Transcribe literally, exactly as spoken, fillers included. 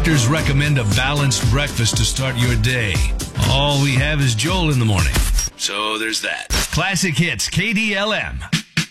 Doctors recommend a balanced breakfast to start your day. All we have is Joel in the morning. So there's that. Classic Hits, K D L M.